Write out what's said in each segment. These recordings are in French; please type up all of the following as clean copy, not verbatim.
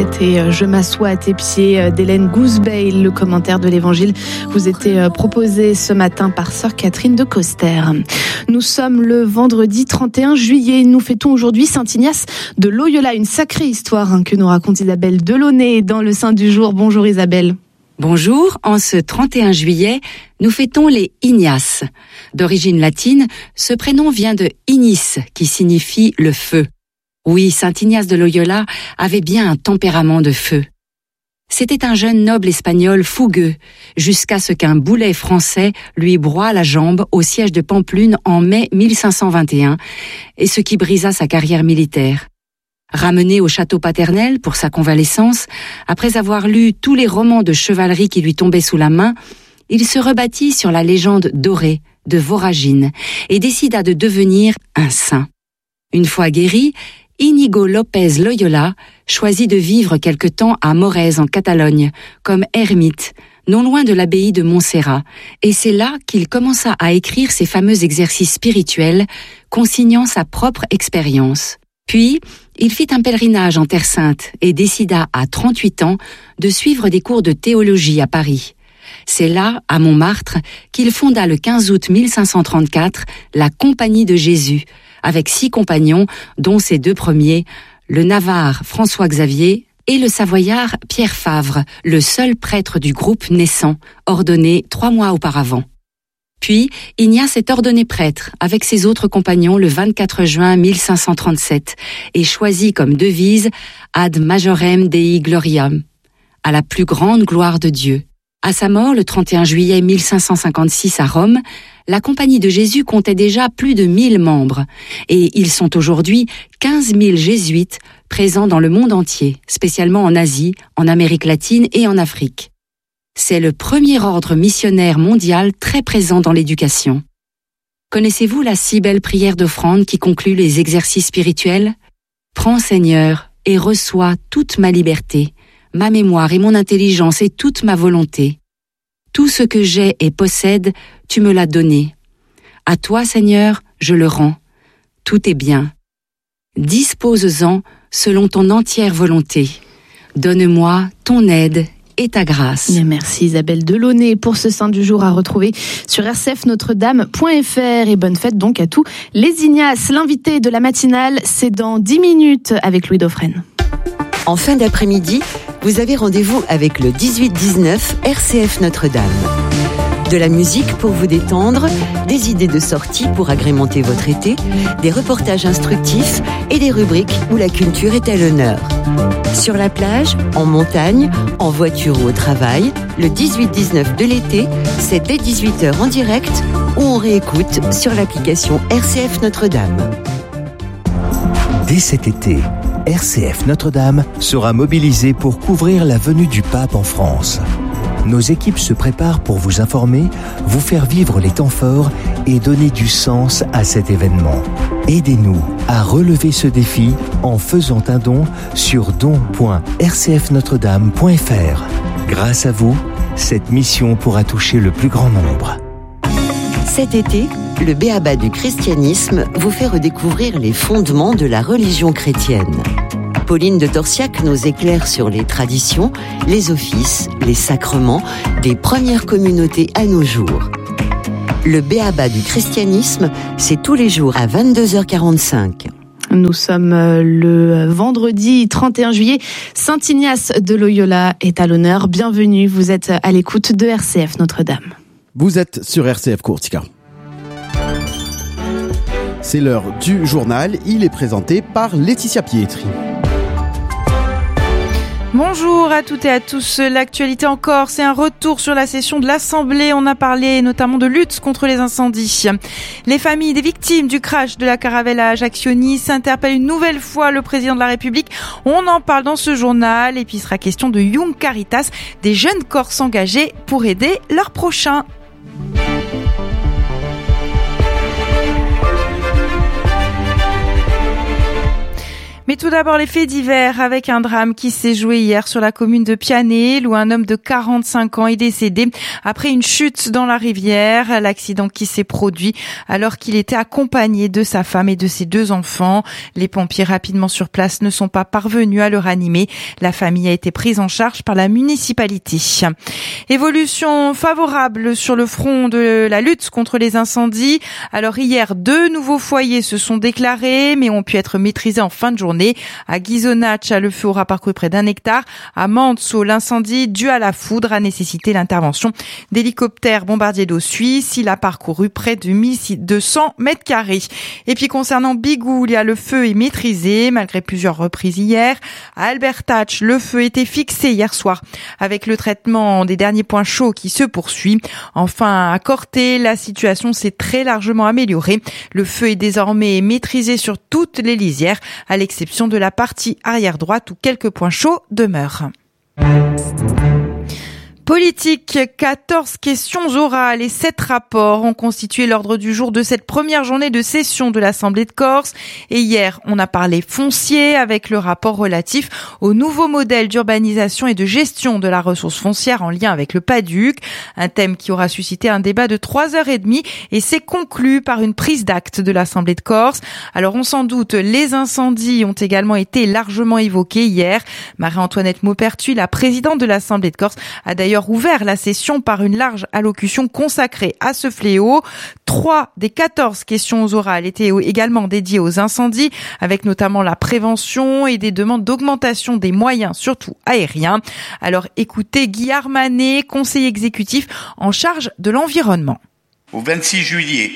C'était « Je m'assois à tes pieds » d'Hélène Gousbeil. Le commentaire de l'Évangile vous était proposé ce matin par sœur Catherine de Coster. Nous sommes le vendredi 31 juillet. Nous fêtons aujourd'hui Saint Ignace de Loyola. Une sacrée histoire que nous raconte Isabelle Delaunay dans le Saint du jour. Bonjour Isabelle. Bonjour, en ce 31 juillet, nous fêtons les Ignaces. D'origine latine, ce prénom vient de ignis, qui signifie le feu. Oui, Saint Ignace de Loyola avait bien un tempérament de feu. C'était un jeune noble espagnol fougueux, jusqu'à ce qu'un boulet français lui broie la jambe au siège de Pampelune en mai 1521, et ce qui brisa sa carrière militaire. Ramené au château paternel pour sa convalescence, après avoir lu tous les romans de chevalerie qui lui tombaient sous la main, il se rebâtit sur la légende dorée de Voragine et décida de devenir un saint. Une fois guéri, Íñigo López Loyola choisit de vivre quelque temps à Morez en Catalogne, comme ermite, non loin de l'abbaye de Montserrat, et c'est là qu'il commença à écrire ses fameux exercices spirituels, consignant sa propre expérience. Puis, il fit un pèlerinage en Terre Sainte et décida à 38 ans de suivre des cours de théologie à Paris. C'est là, à Montmartre, qu'il fonda le 15 août 1534 la Compagnie de Jésus, avec 6 compagnons, dont ses 2 premiers, le Navarre François-Xavier et le Savoyard Pierre Favre, le seul prêtre du groupe naissant, ordonné 3 mois auparavant. Puis, Ignace est ordonné prêtre avec ses autres compagnons le 24 juin 1537 et choisit comme devise Ad majorem Dei gloriam, à la plus grande gloire de Dieu. À sa mort, le 31 juillet 1556 à Rome, la Compagnie de Jésus comptait déjà plus de 1000 membres et ils sont aujourd'hui 15 000 jésuites présents dans le monde entier, spécialement en Asie, en Amérique latine et en Afrique. C'est le premier ordre missionnaire mondial très présent dans l'éducation. Connaissez-vous la si belle prière d'offrande qui conclut les exercices spirituels ? Prends, Seigneur, et reçois toute ma liberté, ma mémoire et mon intelligence et toute ma volonté. Tout ce que j'ai et possède, tu me l'as donné. À toi, Seigneur, je le rends. Tout est bien. Dispose-en selon ton entière volonté. Donne-moi ton aide et ta grâce. Merci Isabelle Delaunay pour ce Saint du jour à retrouver sur rcfnotredame.fr et bonne fête donc à tous les Ignaces. L'invité de la matinale, c'est dans 10 minutes avec Louis Dauphren. En fin d'après-midi, vous avez rendez-vous avec le 18-19 RCF Notre-Dame. De la musique pour vous détendre, des idées de sortie pour agrémenter votre été, des reportages instructifs et des rubriques où la culture est à l'honneur. Sur la plage, en montagne, en voiture ou au travail, le 18-19 de l'été, c'est dès 18h en direct ou on réécoute sur l'application RCF Notre-Dame. Dès cet été, RCF Notre-Dame sera mobilisée pour couvrir la venue du pape en France. Nos équipes se préparent pour vous informer, vous faire vivre les temps forts et donner du sens à cet événement. Aidez-nous à relever ce défi en faisant un don sur don.rcfnotredame.fr. Grâce à vous, cette mission pourra toucher le plus grand nombre. Cet été, le B.A.B.A. du christianisme vous fait redécouvrir les fondements de la religion chrétienne. Pauline de Torsiac nous éclaire sur les traditions, les offices, les sacrements des premières communautés à nos jours. Le B.A.B.A. du christianisme, c'est tous les jours à 22h45. Nous sommes le vendredi 31 juillet. Saint Ignace de Loyola est à l'honneur. Bienvenue, vous êtes à l'écoute de RCF Notre-Dame. Vous êtes sur RCF Courtica. C'est l'heure du journal. Il est présenté par Laetitia Pietri. Bonjour à toutes et à tous. L'actualité encore, c'est un retour sur la session de l'Assemblée. On a parlé notamment de lutte contre les incendies. Les familles des victimes du crash de la Caravelle à Ajaccio-Nice s'interpellent une nouvelle fois le président de la République. On en parle dans ce journal et puis il sera question de Young Caritas, des jeunes Corses engagés pour aider leurs prochains. Mais tout d'abord, les faits divers avec un drame qui s'est joué hier sur la commune de Pianel où un homme de 45 ans est décédé après une chute dans la rivière. L'accident qui s'est produit alors qu'il était accompagné de sa femme et de ses 2 enfants. Les pompiers rapidement sur place ne sont pas parvenus à le ranimer. La famille a été prise en charge par la municipalité. Évolution favorable sur le front de la lutte contre les incendies. Alors hier, 2 nouveaux foyers se sont déclarés mais ont pu être maîtrisés en fin de journée. À Ghisonaccia, le feu aura parcouru près d'1 hectare. À Manzo, l'incendie dû à la foudre a nécessité l'intervention d'hélicoptères bombardiers d'eau suisse. Il a parcouru près de 1200 mètres carrés. Et puis concernant Bigoulia, le feu est maîtrisé malgré plusieurs reprises hier. À Albertach, le feu était fixé hier soir avec le traitement des derniers points chauds qui se poursuit. Enfin, à Corté, la situation s'est très largement améliorée. Le feu est désormais maîtrisé sur toutes les lisières, à l'exception de la partie arrière droite où quelques points chauds demeurent. Politique, 14 questions orales et 7 rapports ont constitué l'ordre du jour de cette première journée de session de l'Assemblée de Corse. Et hier, on a parlé foncier avec le rapport relatif au nouveau modèle d'urbanisation et de gestion de la ressource foncière en lien avec le PADUC. Un thème qui aura suscité un débat de 3h30 et s'est conclu par une prise d'acte de l'Assemblée de Corse. Alors on s'en doute, les incendies ont également été largement évoqués hier. Marie-Antoinette Maupertuis, la présidente de l'Assemblée de Corse, a d'ailleurs ouvert la session par une large allocution consacrée à ce fléau. 3 des 14 questions orales étaient également dédiées aux incendies, avec notamment la prévention et des demandes d'augmentation des moyens, surtout aériens. Alors écoutez Guy Armanet, conseiller exécutif en charge de l'environnement. Au 26 juillet,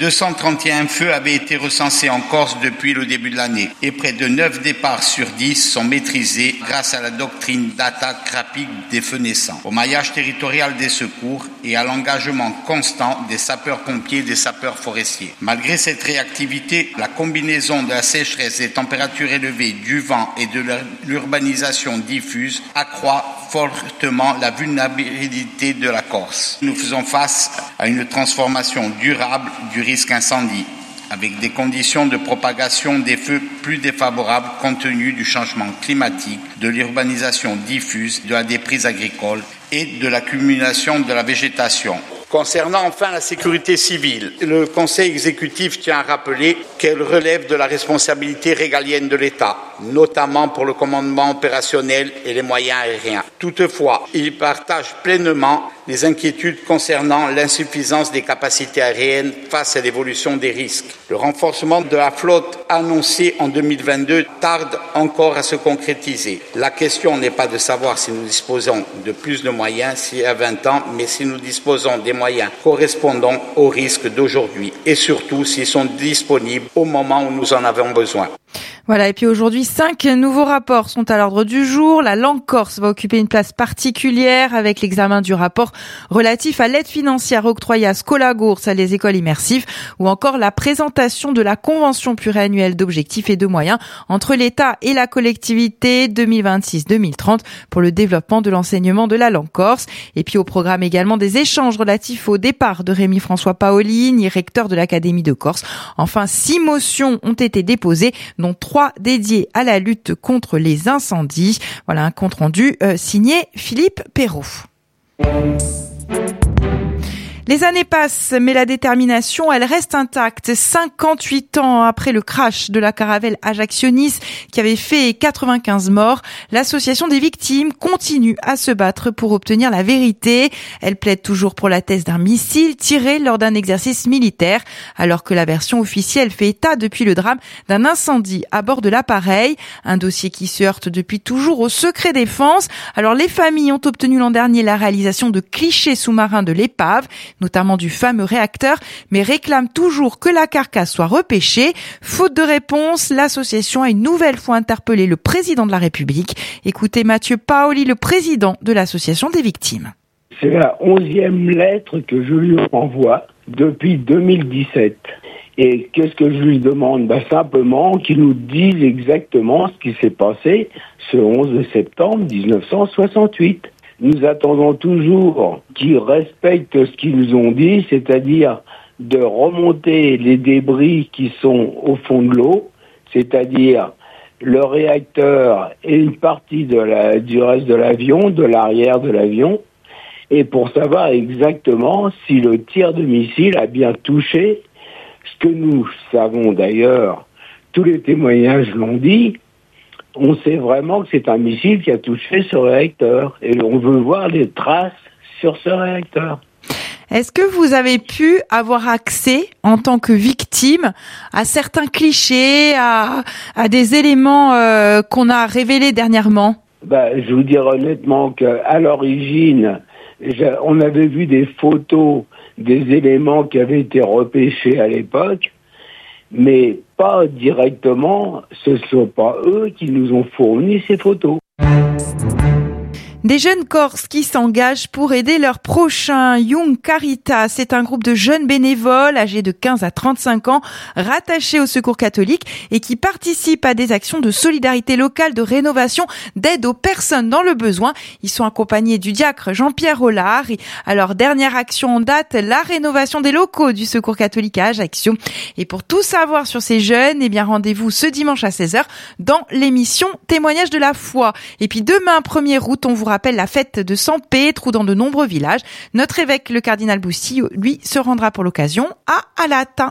231 feux avaient été recensés en Corse depuis le début de l'année et près de 9 départs sur 10 sont maîtrisés grâce à la doctrine d'attaque rapide des feux naissants, au maillage territorial des secours et à l'engagement constant des sapeurs-pompiers et des sapeurs forestiers. Malgré cette réactivité, la combinaison de la sécheresse, des températures élevées, du vent et de l'urbanisation diffuse accroît fortement la vulnérabilité de la Corse. Nous faisons face à une transformation durable du risque incendie, avec des conditions de propagation des feux plus défavorables compte tenu du changement climatique, de l'urbanisation diffuse, de la déprise agricole et de l'accumulation de la végétation. Concernant enfin la sécurité civile, le Conseil exécutif tient à rappeler qu'elle relève de la responsabilité régalienne de l'État, notamment pour le commandement opérationnel et les moyens aériens. Toutefois, il partage pleinement les inquiétudes concernant l'insuffisance des capacités aériennes face à l'évolution des risques. Le renforcement de la flotte annoncé en 2022 tarde encore à se concrétiser. La question n'est pas de savoir si nous disposons de plus de moyens s'il y a 20 ans, mais si nous disposons des moyens correspondant aux risques d'aujourd'hui et surtout s'ils sont disponibles au moment où nous en avons besoin. Voilà, et puis aujourd'hui, 5 nouveaux rapports sont à l'ordre du jour. La langue corse va occuper une place particulière avec l'examen du rapport relatif à l'aide financière octroyée à Scolagours à les écoles immersives ou encore la présentation de la convention pluriannuelle d'objectifs et de moyens entre l'État et la collectivité 2026-2030 pour le développement de l'enseignement de la langue corse. Et puis au programme également des échanges relatifs au départ de Rémi-François Paolini, recteur de l'Académie de Corse. Enfin, 6 motions ont été déposées, dont 3 dédiées à la lutte contre les incendies. Voilà un compte rendu signé Philippe Perrault. Les années passent, mais la détermination, elle reste intacte. 58 ans après le crash de la caravelle Ajaccio-Nice qui avait fait 95 morts, l'association des victimes continue à se battre pour obtenir la vérité. Elle plaide toujours pour la thèse d'un missile tiré lors d'un exercice militaire, alors que la version officielle fait état depuis le drame d'un incendie à bord de l'appareil. Un dossier qui se heurte depuis toujours au secret défense. Alors les familles ont obtenu l'an dernier la réalisation de clichés sous-marins de l'épave, notamment du fameux réacteur, mais réclament toujours que la carcasse soit repêchée. Faute de réponse, l'association a une nouvelle fois interpellé le président de la République. Écoutez Mathieu Paoli, le président de l'association des victimes. C'est la 11e lettre que je lui envoie depuis 2017. Et qu'est-ce que je lui demande ? Simplement qu'il nous dise exactement ce qui s'est passé ce 11 septembre 1968. Nous attendons toujours qu'ils respectent ce qu'ils nous ont dit, c'est-à-dire de remonter les débris qui sont au fond de l'eau, c'est-à-dire le réacteur et une partie du reste de l'avion, de l'arrière de l'avion, et pour savoir exactement si le tir de missile a bien touché, ce que nous savons d'ailleurs, tous les témoignages l'ont dit, on sait vraiment que c'est un missile qui a touché ce réacteur, et on veut voir les traces sur ce réacteur. Est-ce que vous avez pu avoir accès, en tant que victime, à certains clichés, à des éléments qu'on a révélés dernièrement ? Je vous dire honnêtement qu'à l'origine, on avait vu des photos des éléments qui avaient été repêchés à l'époque, mais pas directement, ce ne sont pas eux qui nous ont fourni ces photos. Des jeunes Corses qui s'engagent pour aider leurs prochains. Young Caritas, c'est un groupe de jeunes bénévoles âgés de 15 à 35 ans, rattachés au Secours catholique et qui participent à des actions de solidarité locale, de rénovation, d'aide aux personnes dans le besoin. Ils sont accompagnés du diacre Jean-Pierre Hollard. À leur dernière action en date, la rénovation des locaux du Secours catholique à Ajaccio. Et pour tout savoir sur ces jeunes, rendez-vous ce dimanche à 16h dans l'émission Témoignages de la foi. Et puis demain, 1er août, on vous rappelle la fête de San Pietro dans de nombreux villages. Notre évêque, le cardinal Boussi, lui, se rendra pour l'occasion à Alata.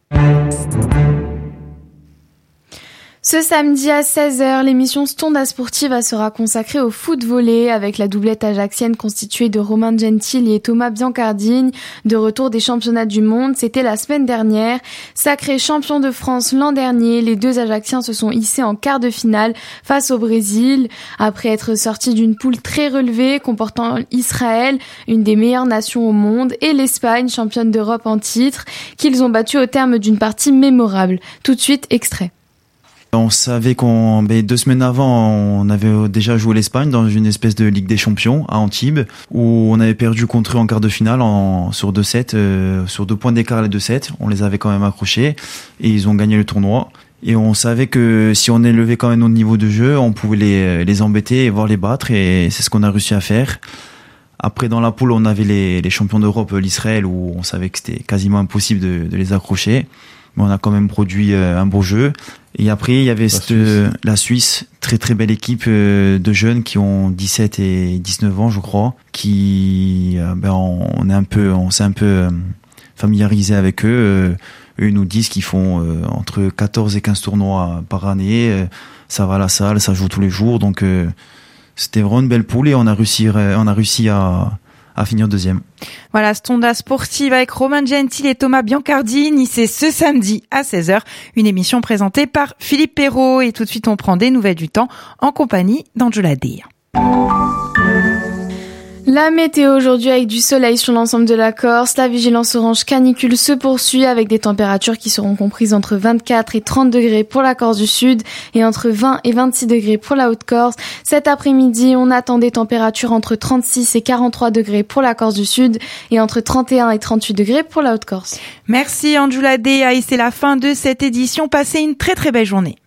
Ce samedi à 16h, l'émission Stonda Sportiva sera consacrée au foot volley avec la doublette ajaxienne constituée de Romain Gentili et Thomas Biancardini. De retour des championnats du monde, c'était la semaine dernière. Sacrés champions de France l'an dernier, les deux Ajaxiens se sont hissés en quart de finale face au Brésil. Après être sortis d'une poule très relevée comportant Israël, une des meilleures nations au monde, et l'Espagne, championne d'Europe en titre, qu'ils ont battu au terme d'une partie mémorable. Tout de suite, extrait. On savait 2 semaines avant, on avait déjà joué l'Espagne dans une espèce de Ligue des Champions à Antibes, où on avait perdu contre eux en quart de finale sur 2-7, sur 2 points d'écart les 2-7. On les avait quand même accrochés et ils ont gagné le tournoi. Et on savait que si on élevait quand même notre niveau de jeu, on pouvait les embêter et voir les battre, et c'est ce qu'on a réussi à faire. Après, dans la poule, on avait les champions d'Europe, l'Israël, où on savait que c'était quasiment impossible de les accrocher. Mais on a quand même produit un beau jeu. Et après, il y avait la Suisse, très très belle équipe de jeunes qui ont 17 et 19 ans, je crois, qui on s'est un peu familiarisé avec eux. Eux nous disent qu'ils font entre 14 et 15 tournois par année. Ça va à la salle, ça joue tous les jours. Donc c'était vraiment une belle poule et on a réussi à finir deuxième. Voilà, Stonda Sportive avec Romain Gentili et Thomas Biancardini, c'est ce samedi à 16h, une émission présentée par Philippe Perrault. Et tout de suite, on prend des nouvelles du temps en compagnie d'Angela Dir. La météo aujourd'hui avec du soleil sur l'ensemble de la Corse. La vigilance orange canicule se poursuit avec des températures qui seront comprises entre 24 et 30 degrés pour la Corse du Sud et entre 20 et 26 degrés pour la Haute-Corse. Cet après-midi, on attend des températures entre 36 et 43 degrés pour la Corse du Sud et entre 31 et 38 degrés pour la Haute-Corse. Merci Angela Dea et c'est la fin de cette édition. Passez une très très belle journée.